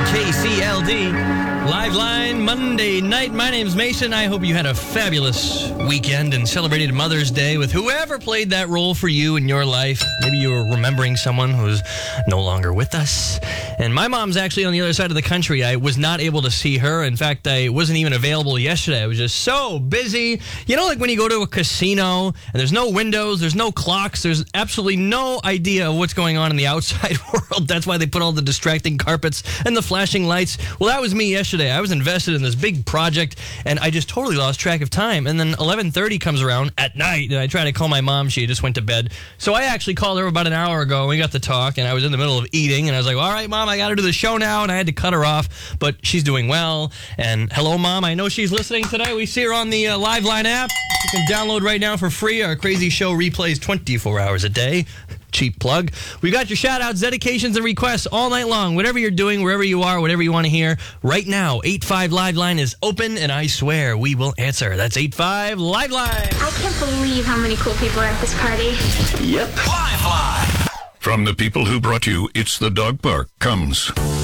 KCLD. Live Line Monday night. My name's Mason. I hope you had a fabulous weekend and celebrated Mother's Day with whoever played that role for you in your life. Maybe you were remembering someone who's no longer with us. And my mom's actually on the other side of the country. I was not able to see her. In fact, I wasn't even available yesterday. I was just so busy. You know, like when you go to a casino and there's no windows, there's no clocks, there's absolutely no idea of what's going on in the outside world. That's why they put all the distracting carpets and the flashing lights. Well, that was me yesterday. I was invested in this big project, and I just totally lost track of time. And then 11:30 comes around at night, and I try to call my mom. She just went to bed. So I actually called her about an hour ago, and we got to talk, and I was in the middle of eating, and I was like, all right, Mom, I got to do the show now, and I had to cut her off, but she's doing well. And hello, Mom. I know she's listening today. We see her on the Live Line app. You can download right now for free. Our crazy show replays 24 hours a day. Cheap plug. We got your shout-outs, dedications, and requests all night long. Whatever you're doing, wherever you are, whatever you want to hear. Right now, 85 Live Line is open, and I swear we will answer. That's 85 Live Line. I can't believe how many cool people are at this party. Yep. Live Line. From the people who brought you It's the Dog Park comes